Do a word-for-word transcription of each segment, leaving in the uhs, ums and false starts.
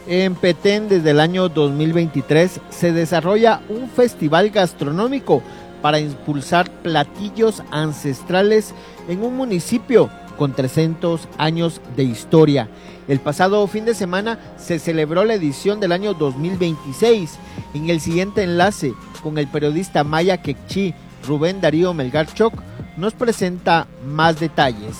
En Petén, desde el año dos mil veintitrés, se desarrolla un festival gastronómico para impulsar platillos ancestrales en un municipio con trescientos años de historia. El pasado fin de semana se celebró la edición del año dos mil veintiséis. En el siguiente enlace con el periodista maya quechí Rubén Darío Melgar Choc nos presenta más detalles.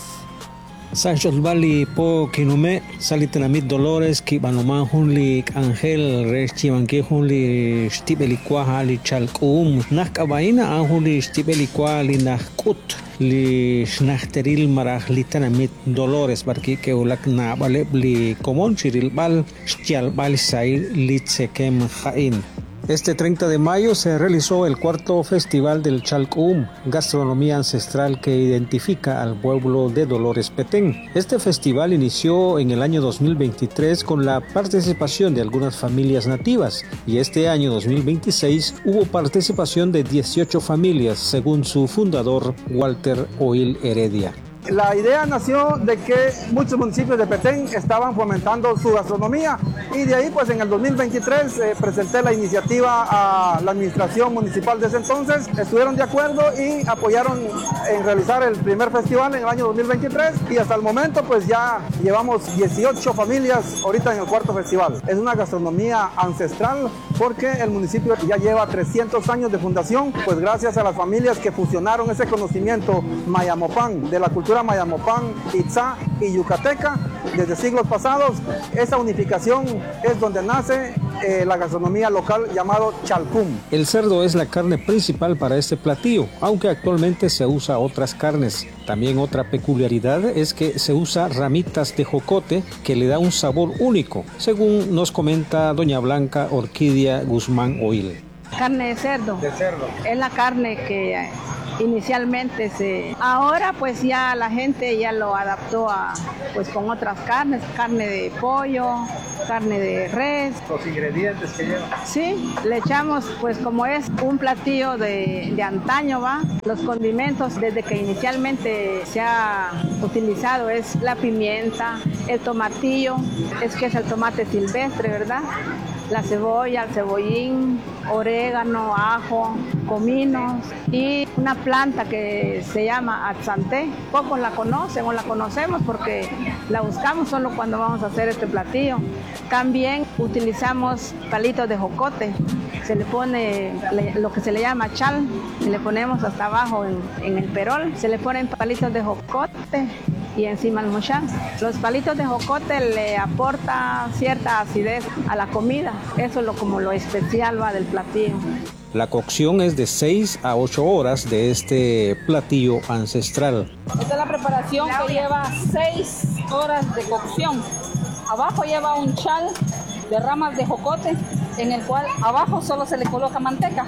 Sancho Bali po kinume salitenamit Dolores ki banoman hunli Ángel res chimanke hunli stibeli kwa li chalkum nak abaina hunli stibeli kwa li nakut li snachteril marah litanamit Dolores barki ke ulak na bale li komon chiril bal stial bal sai litsekem khain. Este treinta de mayo se realizó el cuarto Festival del Chalcum, gastronomía ancestral que identifica al pueblo de Dolores Petén. Este festival inició en el año dos mil veintitrés con la participación de algunas familias nativas y este año dos mil veintiséis hubo participación de dieciocho familias, según su fundador Walter Oil Heredia. La idea nació de que muchos municipios de Petén estaban fomentando su gastronomía y de ahí pues en el dos mil veintitrés eh, presenté la iniciativa a la administración municipal de ese entonces, estuvieron de acuerdo y apoyaron en realizar el primer festival en el año dos mil veintitrés y hasta el momento pues ya llevamos dieciocho familias ahorita en el cuarto festival. Es una gastronomía ancestral porque el municipio ya lleva trescientos años de fundación, pues gracias a las familias que fusionaron ese conocimiento mayamopán de la cultura mayamopán, itzá y yucateca desde siglos pasados. Esa unificación es donde nace eh, la gastronomía local llamado chalcum. El cerdo es la carne principal para este platillo, aunque actualmente se usa otras carnes. También otra peculiaridad es que se usa ramitas de jocote que le da un sabor único, según nos comenta doña Blanca Orquídea Guzmán Oil. Carne de cerdo. De cerdo. Es la carne que inicialmente se... Ahora pues ya la gente ya lo adaptó a pues con otras carnes, carne de pollo, carne de res. Los ingredientes que lleva. Sí, le echamos pues como es un platillo de, de antaño, va. Los condimentos desde que inicialmente se ha utilizado es la pimienta, el tomatillo, es que es el tomate silvestre, ¿verdad? La cebolla, el cebollín, orégano, ajo, cominos y una planta que se llama atzanté. Pocos la conocen o la conocemos porque la buscamos solo cuando vamos a hacer este platillo. También utilizamos palitos de jocote. Se le pone lo que se le llama chal y le ponemos hasta abajo en, en el perol. Se le ponen palitos de jocote y encima el mochán. Los palitos de jocote le aporta cierta acidez a la comida. Eso es lo, como lo especial va del platillo. La cocción es de seis a ocho horas de este platillo ancestral. Esta es la preparación que lleva seis horas de cocción. Abajo lleva un chal de ramas de jocote, en el cual abajo solo se le coloca manteca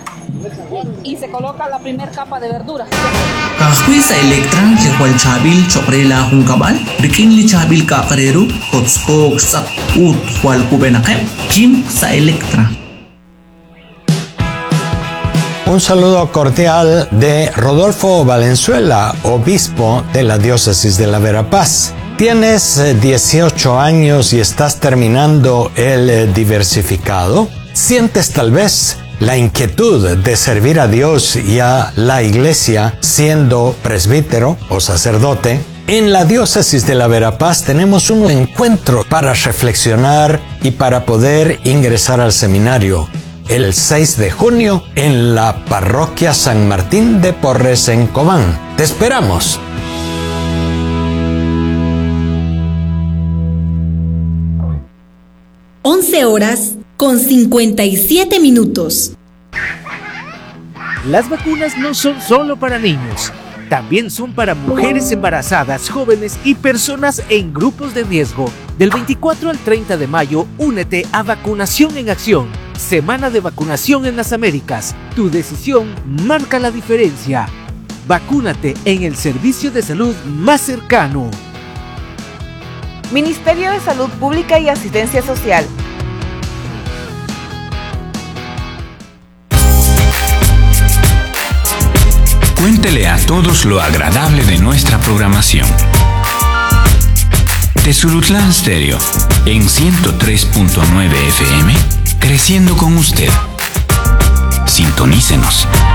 y se coloca la primera capa de verdura. Kahwi sa elektran ke wal chabil chokrela hung kabal bikin li chabil ka kareru hotspok sat ut wal kubenakem kim sa elektra. Un saludo cordial de Rodolfo Valenzuela, obispo de la diócesis de la Verapaz. ¿Tienes dieciocho años y estás terminando el diversificado? ¿Sientes tal vez la inquietud de servir a Dios y a la iglesia siendo presbítero o sacerdote? En la diócesis de la Verapaz tenemos un encuentro para reflexionar y para poder ingresar al seminario. El seis de junio en la parroquia San Martín de Porres en Cobán. ¡Te esperamos! once horas con cincuenta y siete minutos. Las vacunas no son solo para niños, también son para mujeres embarazadas, jóvenes y personas en grupos de riesgo. Del veinticuatro al treinta de mayo, únete a Vacunación en Acción, Semana de Vacunación en las Américas. Tu decisión marca la diferencia. Vacúnate en el servicio de salud más cercano. Ministerio de Salud Pública y Asistencia Social. Cuéntele a todos lo agradable de nuestra programación. Tezulutlán Stereo. En ciento tres punto nueve F M, creciendo con usted. Sintonícenos.